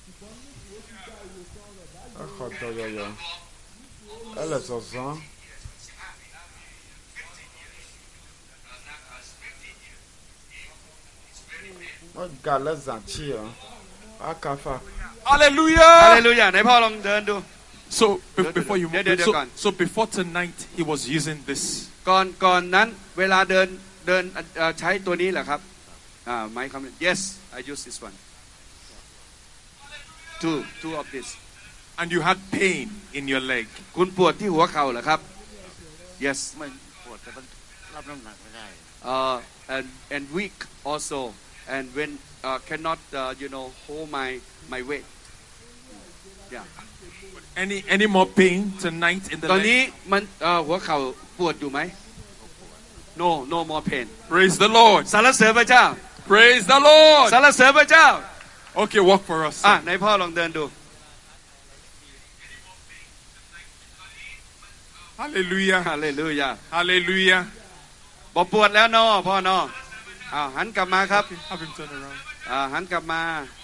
Elle est zazan. Galets entiers. Akafa. Hallelujah. Hallelujah ไหนพ่อลองเดินดู So before you ดี๋ยวก่อน so before tonight he was using this. ก่อนนั้นเวลาเดินใช้ตัวนี้แหละครับไม้คำ yes I use this one two of this And you had pain in your leg. คุณปวดที่หัวเข่าเหรอครับ yes ไม่ปวดแต่มันรับน้ำหนักไม่ได้ and weak also and when cannot hold my weight yeah Any more pain tonight in the ตอนนี้ leg? มันหัวเข่าปวดอยู่ไหม no more pain Praise the Lord. สรรเสริญพระเจ้า Praise the Lord. สรรเสริญพระเจ้า Okay, walk for us. ไหนพ่อลองเดินดู Hallelujah. ฮาเลลูยา Hallelujah. บอกปวดแล้วเนาะพ่อเนาะหันกลับมาครับ Have him turn around. หันกลับมา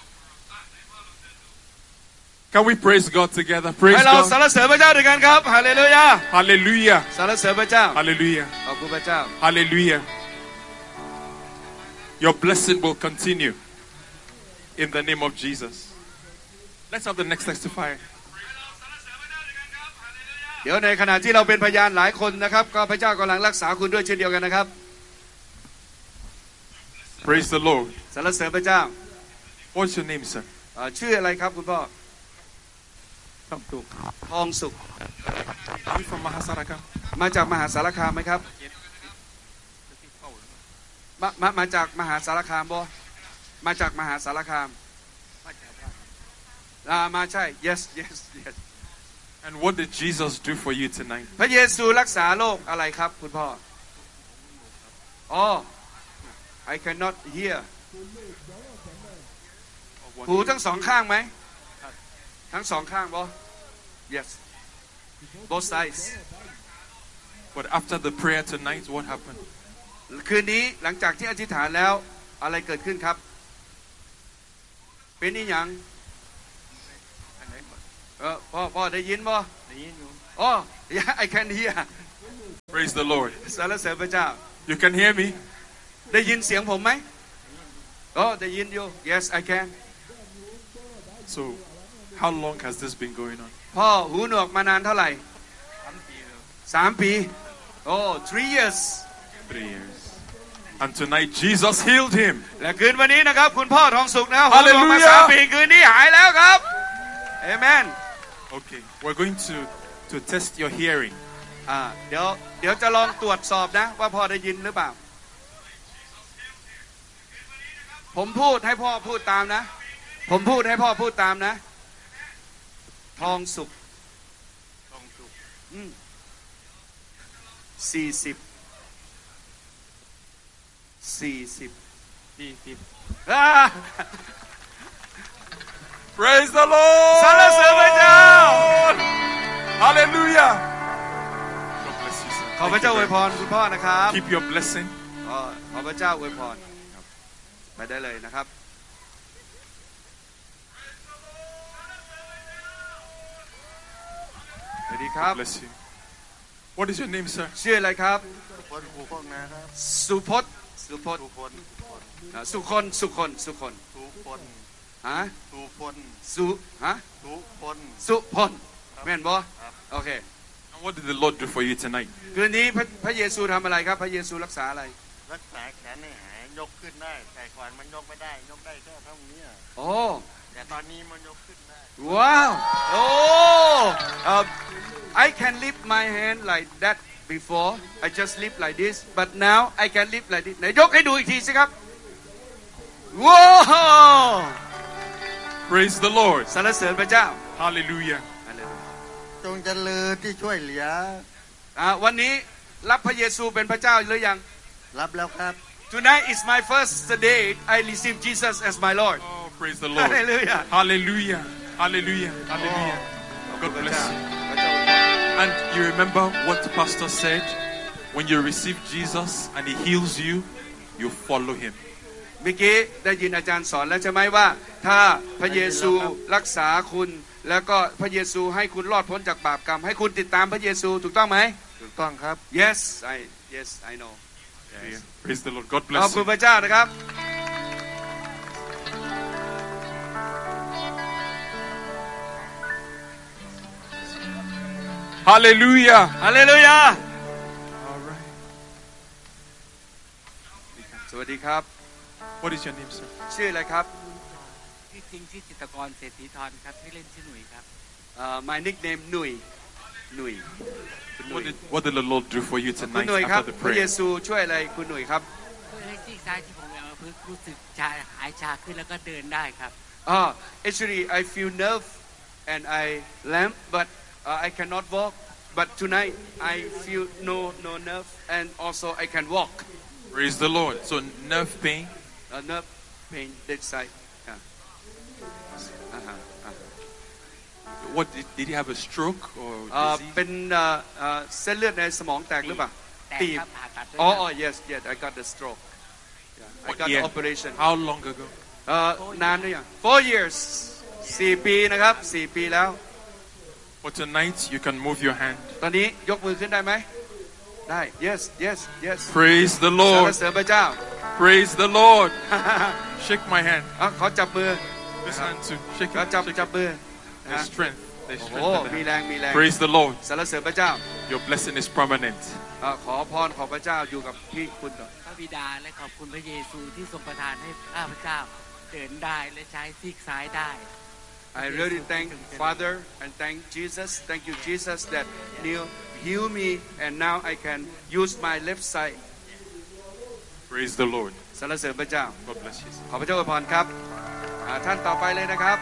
Can we praise God together? ให้ Praise เราสร God. รเสริญพระเจ้าด้วยกันครับฮาเลลูยา Hallelujah. สรรเสริญพระเจ้า Hallelujah. ขอบคุณพระเจ้า Hallelujah. Your blessing will continue in the name of Jesus. Let's have the next testifier. เดี๋ยวในขณะที่เราเป็นพยานหลายคนนะครับก็พระเจ้ากำลังรักษาคุณด้วยเช่นเดียวกันนะครับ Praise the Lord. สรรเสริญพระเจ้า What's your name, sir? ชื่ออะไรครับคุณพ่อทองสุข Are you from Mahasaraka? มาจากมหาสารคามไหมครับมาจากมหาสารคามบ่มาจากมหาสารคามมาใช่ yes And what did Jesus do for you tonight? พระเยซูรักษาโรคอะไรครับคุณพ่อI cannot hear หูทั้งสองข้างไหมทั้งสองข้างบ่ yes both sides But after the prayer tonight, what happened? คืนนี้หลังจากที่อธิษฐานแล้วอะไรเกิดขึ้นครับเป็นนี่ยังพ่อได้ยินบ่ได้ยินอยู่yeah I can hear Praise the Lord. สรรเสริญพระเจ้า You can hear me? ได้ยินเสียงผมไหมได้ยินอยู่ yes I can So, how long has this been going on? พ่อหูหนวกมานานเท่าไหร่3 ปี3 years 3 years. And tonight, Jesus healed him. และคืนวันนี้นะครับคุณพ่อทองสุขนะหูหนวกมา3 ปีคืนนี้หายแล้วครับ Amen. Okay, we're going to test your hearing. เดี๋ยวจะลองตรวจสอบนะว่าพ่อได้ยินหรือเปล่าผมพูดให้พ่อพูดตามนะผมพูดให้พ่อพูดตามนะทองสุข40 Praise the Lord. สรรเสริญพระเจ้า Hallelujah. God bless you, sir. ขอพระเจ้าอวยพรคุณพ่อนะครับ Keep your blessing. ขอพระเจ้าอวยพรไปได้เลยนะครับสวัสดีครับ Bless you. What is your name, sir? ชื่ออะไรครับคนหูพวกนะครับสุพจน์สุคน สุคนฮะสุพลแม่นบ่โอเค And what did the Lord do for you tonight? คืนนี้พระเยซูทำอะไรครับพระเยซูรักษาอะไรรักษาแขนให้หายยกขึ้นได้แต่ก่อนมันยกไม่ได้ยกได้แค่เท่านี้แต่ตอนนี้มันยกขึ้นได้ว้าวI can lift my hand like that before I just lift like this but now I can lift like this ไหนยกให้ดูอีกทีสิครับว้าว Praise the Lord. สรรเสริญพระเจ้า Hallelujah. จงเจริญที่ช่วยเหลือวันนี้รับพระเยซูเป็นพระเจ้าหรือยังรับแล้วครับ Tonight is my first day I receive Jesus as my Lord. Oh, praise the Lord. Hallelujah. Hallelujah. Hallelujah. Hallelujah. God bless you. And you remember what the pastor said? When you receive Jesus and he heals you, you follow him. เมื่อกี้ได้ยินอาจารย์สอนแล้วใช่ไหมว่าถ้าพระเยซูรักษาคุณแล้วก็พระเยซูให้คุณรอดพ้นจากบาปกรรมให้คุณติดตามพระเยซูถูกต้องไหมถูกต้องครับ Yes I know Yeah. Praise the Lord. God ขอบ bless คุณ you. พระเจ้านะครับ Hallelujah. ฮาเลลูยา All right. สวัสดีครับ What is your name, sir? ชื่ออะไรครับที่จริงชื่อจิตรกรเศรษฐีธรครับที่เล่นชื่อหนุ่ยครับ My nickname หนุ่ยหนุ่ย What did the Lord do for you คุณ tonight หนุ่ยครับ after the พระเย prayer? ซูช่วยอะไรคุณหนุ่ยครับช่วยให้ซีกซ้ายที่ผมเอามาพึ่งรู้สึกชาหายชาขึ้นแล้วก็เดินได้ครับ Actually I feel nerve and I limp but I cannot walk but tonight I feel no nerve and also I can walk Praise the Lord. So nerve pain. nerve pain that side What did he have a stroke or เป็น disease? เส้นเลือดในสมองแตกหรือเปล่าแต่ตีบครับผ่าตัดด้วยอ๋อครับ yes I got the stroke I What got the year? operation How long ago? นานหรือยัง 4 years 4 ปีนะครับ4 ปีแล้ว For tonight, you can move your hand. ตอนนี้ยกมือขึ้นได้ไหมได้ yes Praise the สรร Lord. เสริญพระเจ้า Praise the Lord. Shake my hand. ขอจับมือ This hand too. Shake ขอ it. จับ Shake จับ it. มือ There's strength. There's โอ้ strength in มี the แร hand. งมีแรง Praise the Lord. สรรเสริญพระเจ้า Your blessing is permanent. ขอพรของพระเจ้าอยู่กับพี่คุณต่อพระบิดาและขอบคุณพระเยซูที่ทรงประทานให้ข้าพเจ้าเดินได้และใช้ซีกซ้ายได้ I really thank Father and thank you Jesus that heal me and now I can use my left side Praise the Lord. สรรเสริญพระเจ้า God bless you. sir. ขอพระเจ้าอวยพรครับท่านต่อไปเลยนะครับ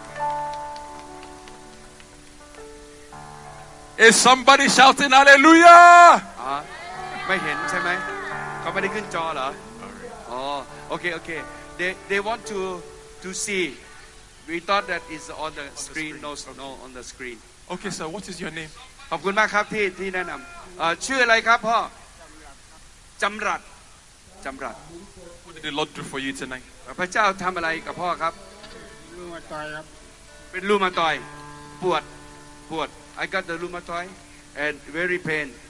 Is somebody shouting hallelujah? ไม่เห็นใช่ไหมเขาไม่ได้ขึ้นจอเหรออ๋อโอเคthey want to see we thought that is on the screen no on the screen Okay, sir. What is your name? ขอบคุณมากครับที่แนะนำชื่ออะไรครับพ่อจำรัด What did the Lord do for you tonight? พระเจ้าทำอะไรกับพ่อครับรูมาตอยครับเป็นรูมาตอยปวดI got the rheumatoid and very pain